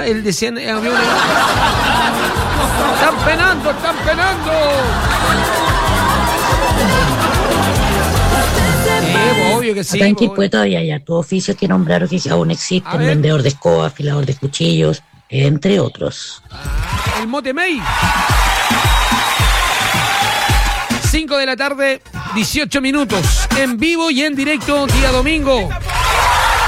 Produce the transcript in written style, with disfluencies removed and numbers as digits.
él decía aviones. ¡Están penando, están penando! Obvio que sí. Acá en Quilpué todavía hay hartos oficios que nombrar oficios aún existen, vendedor de escoba, afilador de cuchillos, entre otros. El Mote May. 5 de la tarde, 18 minutos, en vivo y en directo, día domingo.